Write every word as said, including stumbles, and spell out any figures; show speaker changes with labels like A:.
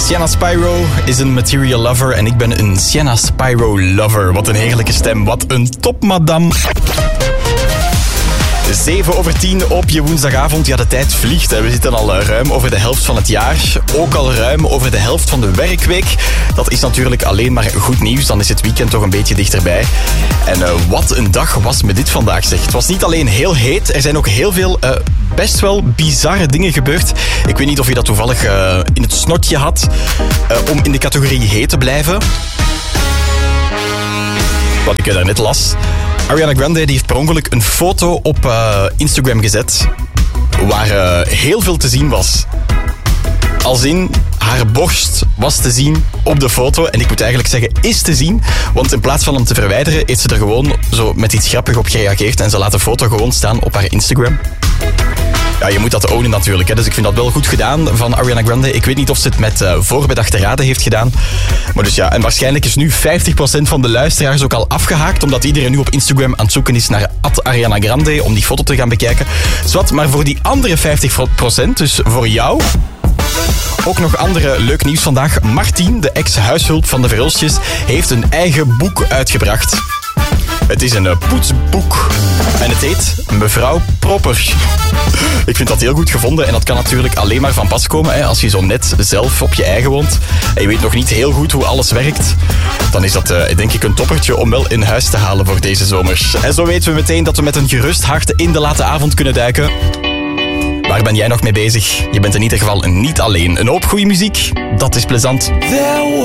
A: Sienna Spyro is een material lover en ik ben een Sienna Spyro lover. Wat een heerlijke stem, wat een topmadam. zeven over tien op je woensdagavond. Ja, de tijd vliegt. Hè. We zitten al ruim over de helft van het jaar. Ook al ruim over de helft van de werkweek. Dat is natuurlijk alleen maar goed nieuws. Dan is het weekend toch een beetje dichterbij. En uh, wat een dag was me dit vandaag, zeg. Het was niet alleen heel heet. Er zijn ook heel veel uh, best wel bizarre dingen gebeurd. Ik weet niet of je dat toevallig uh, in het snotje had. Uh, om in de categorie heet te blijven. Wat ik daarnet las. Ariana Grande die heeft per ongeluk een foto op uh, Instagram gezet waar uh, heel veel te zien was. Als in, haar borst was te zien op de foto. En ik moet eigenlijk zeggen, is te zien. Want in plaats van hem te verwijderen, heeft ze er gewoon zo met iets grappigs op gereageerd. En ze laat de foto gewoon staan op haar Instagram. Ja, je moet dat ownen natuurlijk. Hè. Dus ik vind dat wel goed gedaan van Ariana Grande. Ik weet niet of ze het met uh, voorbedachte raden heeft gedaan. Maar dus ja, en waarschijnlijk is nu vijftig procent van de luisteraars ook al afgehaakt. Omdat iedereen nu op Instagram aan het zoeken is naar Ariana Grande. Om die foto te gaan bekijken. Zwat, maar voor die andere vijftig procent, dus voor jou... Ook nog andere leuk nieuws vandaag. Martien, de ex-huishulp van de Verhulstjes, heeft een eigen boek uitgebracht. Het is een poetsboek. En het heet Mevrouw Proper. Ik vind dat heel goed gevonden. En dat kan natuurlijk alleen maar van pas komen. Hè, als je zo net zelf op je eigen woont. En je weet nog niet heel goed hoe alles werkt. Dan is dat uh, denk ik een toppertje om wel in huis te halen voor deze zomer. En zo weten we meteen dat we met een gerust hart in de late avond kunnen duiken. Waar ben jij nog mee bezig? Je bent in ieder geval niet alleen. Een hoop goede muziek, dat is plezant.